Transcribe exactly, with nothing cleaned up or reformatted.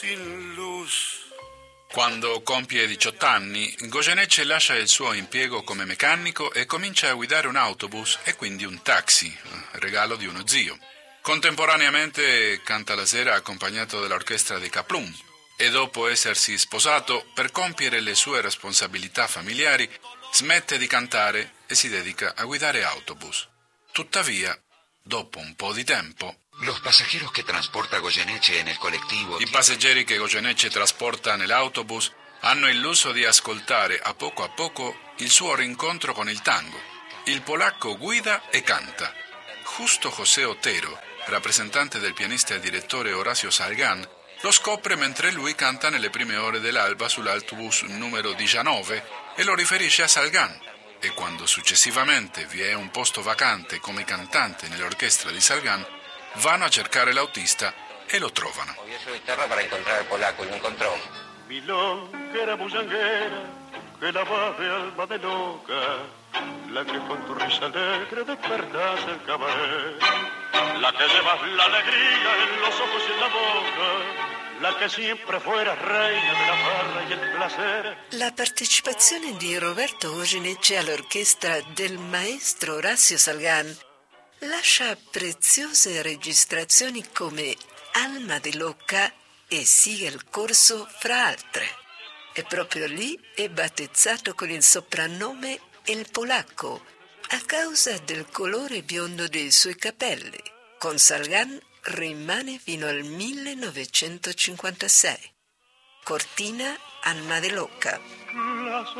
Illus. Quando compie diciotto anni, Goyeneche lascia il suo impiego come meccanico e comincia a guidare un autobus e quindi un taxi, regalo di uno zio. Contemporaneamente canta la sera accompagnato dall'orchestra di Kaplum e dopo essersi sposato, per compiere le sue responsabilità familiari, smette di cantare e si dedica a guidare autobus. Tuttavia, dopo un po' di tempo, Los pasajeros que transporta Goyeneche en el colectivo... i passeggeri che Goyeneche trasporta nell'autobus hanno illuso di ascoltare a poco a poco il suo rincontro con il tango. Il polacco guida e canta. Justo José Otero, rappresentante del pianista e direttore Horacio Salgán, lo scopre mentre lui canta nelle prime ore dell'alba sull'autobus numero diciannove e lo riferisce a Salgán. E quando successivamente vi è un posto vacante come cantante nell'orchestra di Salgán, vanno a cercare l'autista e lo trovano. Movió su guitarra para encontrar al polaco y lo encontró. Milonguera bullanguera, que la va de alma de loca, la que con tu risa alegre despertas el cabaret, la que llevas la alegría en los ojos y en la boca, la che sempre fuera reina della farra e il placer. La partecipazione di Roberto Goyeneche all'orchestra del maestro Horacio Salgán lascia preziose registrazioni come Alma di Loca e Sigue il corso fra altre. E proprio lì è battezzato con il soprannome Il Polacco, a causa del colore biondo dei suoi capelli. Con Salgán rimane fino al millenovecentocinquantasei. Cortina Alma de Loca.